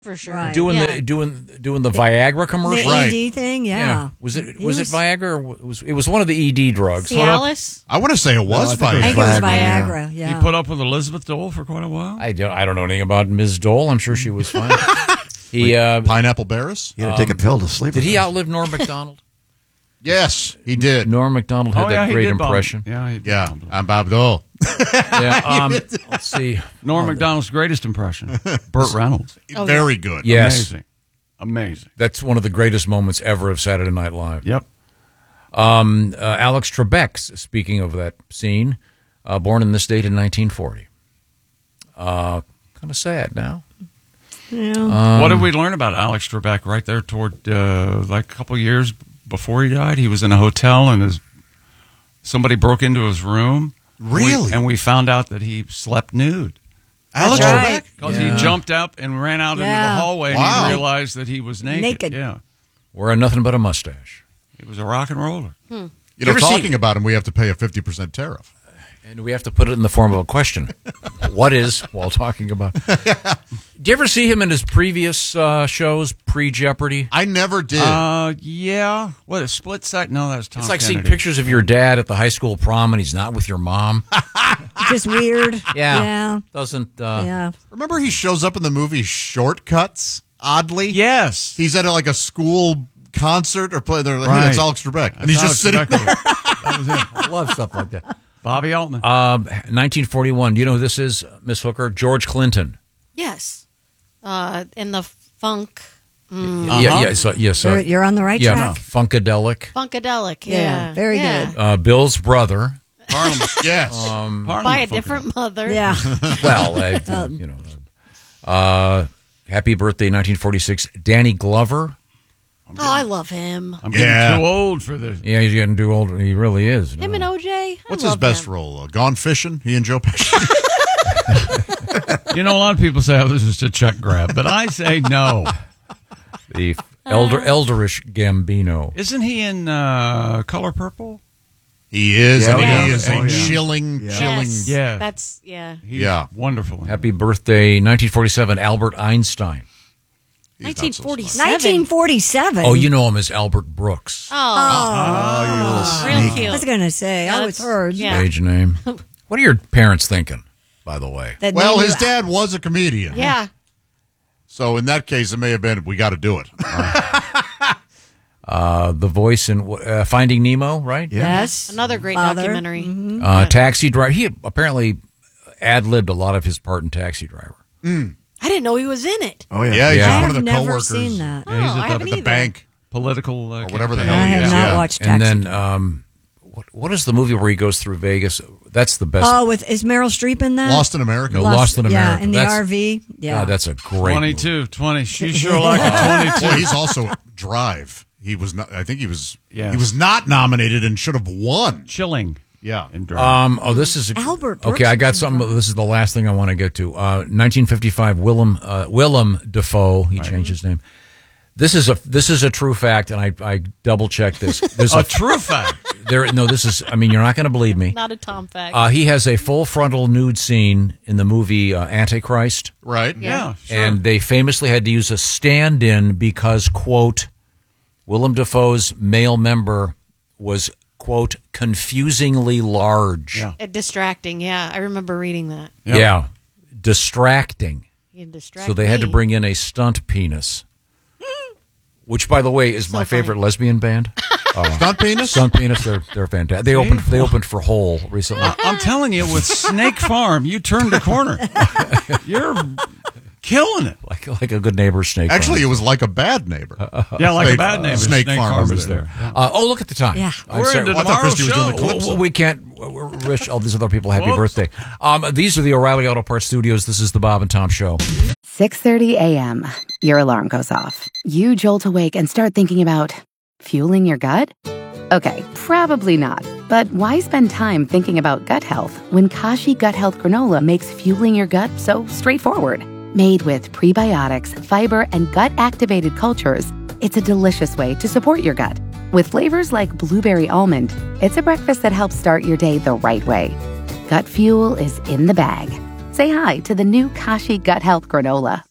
For sure. Right. doing the Viagra commercial. The Right. ED thing, yeah. Was it Viagra or it was one of the ED drugs? Cialis? I want to say it was I think it was Viagra. Viagra, yeah. He put up with Elizabeth Dole for quite a while. I don't know anything about Ms. Dole. I'm sure she was fine. He Pineapple Barris? You had to take a pill to sleep. did he with outlive Norm Macdonald? Yes, he did. Norm Macdonald had that he great did Bob. impression. Yeah, he did Yeah, Bob. I'm Bob Dole. Yeah, let's see. Norm Macdonald's greatest impression. Burt Reynolds. Very good. Yes, Amazing. that's one of the greatest moments ever of Saturday Night Live. Yep. Alex Trebek, speaking of that scene, born in this date in 1940. Kind of sad now. What did we learn about Alex Trebek right there toward like a couple years before he died? He was in a hotel and somebody broke into his room. Really? And we found out that he slept nude. Alex That's right. Trebek? Because he jumped up and ran out into Yeah. the hallway Wow. and he realized that he was naked. Naked. Yeah. Wearing nothing but a mustache. He was a rock and roller. You know, ever talking see- about him, we have to pay a 50% tariff. And we have to put it in the form of a question. What is, while talking about... Do you ever see him in his previous shows, pre-Jeopardy? I never did. Yeah. What, a split second? No, that was Tom It's like Kennedy. seeing pictures of your dad at the high school prom and he's not with your mom. Just weird. Yeah. Doesn't... Yeah. Remember he shows up in the movie Shortcuts, oddly? Yes. He's at like a school concert or play. They're like, hey, Right. that's Alex Trebek. And he's just Alex sitting Trebek. there. That was it. I love stuff like that. Bobby Altman. 1941. Do you know who this is, Miss Hooker? George Clinton. Yes. In the funk. Yes. You're on the right track. Funkadelic. Funkadelic. Yeah, Yeah. very good. Bill's brother. Parliament. Yes. Parliament By a fucking- different mother. Yeah. Well, happy birthday, 1946. Danny Glover. Oh, I love him. I'm getting Yeah. too old for this. Yeah, he's getting too old. He really is. Him and OJ. What's his best role? Gone Fishing? He and Joe Pesci? You know, a lot of people say, oh, this is a check grab, but I say no. The elderish Gambino. Isn't he in Color Purple? He is. Yeah, and yeah. he is a Oh, yeah. chilling. Yes. Yeah. That's, yeah. He's Yeah. wonderful. Happy birthday, 1947, Albert Einstein. He's not so smart. 1947. 1947. Oh, you know him as Albert Brooks. Oh, you little real sneak. I was cute. going to say, I was heard. Yeah. Stage name. What are your parents thinking, by the way? That Well, name his you- dad was a comedian. Yeah. So in that case, it may have been, we got to do it. The voice in Finding Nemo, right? Yes. Another great Father. documentary. Taxi Driver. He apparently ad-libbed a lot of his part in Taxi Driver. I didn't know he was in it. Oh, yeah. Yeah, he's Yeah. just I one of have the never coworkers. seen that. Yeah, he's Oh, I at haven't The either. bank. political whatever the campaign. hell I he have is. not Yeah. watched And Taxi. then, what is the movie where he goes through Vegas? That's the best. Oh, is Meryl Streep in that? Lost in America. No, Lost in America. Yeah, in the That's- RV. Yeah. God, that's a great 22, 20. She sure like a 22. Well, he's also Drive. He was not. I think he was. Yes. He was not nominated and should have won. Chilling. Yeah. In drama. This is Albert Brooks Okay, I got was something. This is the last thing I want to get to. 1955, Willem Dafoe. He changed his name. This is a true fact, and I double checked this. There's a true fact. This is. I mean, you're not going to believe me. Not a Tom fact. He has a full frontal nude scene in the movie Antichrist, Right. Yeah, sure. and they famously had to use a stand-in because, quote, Willem Dafoe's male member was, quote, confusingly large. Yeah. Distracting. Yeah. I remember reading that. Yep. Yeah, distracting. You distract So they had to me. bring in a stunt penis, which, by the way, is my favorite lesbian band. Stunt penis. Stunt penis, they're fantastic. They opened for Hole recently. I'm telling you, with Snake Farm, you turned the corner. You're killing it. like a good neighbor, Snake. Actually, Farm. it was like a bad neighbor. Yeah, like Snake- a bad neighbor. Snake Farm was there. Look at the time. Yeah. I'm We're sorry. into I thought tomorrow's Christy was doing the show. Calypso. We can't wish all these other people happy Whoops. birthday. These are the O'Reilly Auto Parts Studios. This is the Bob and Tom Show. 6:30 a.m. Your alarm goes off. You jolt awake and start thinking about fueling your gut? Okay, probably not. But why spend time thinking about gut health when Kashi Gut Health Granola makes fueling your gut so straightforward? Made with prebiotics, fiber, and gut-activated cultures, it's a delicious way to support your gut. With flavors like blueberry almond, it's a breakfast that helps start your day the right way. Gut fuel is in the bag. Say hi to the new Kashi Gut Health Granola.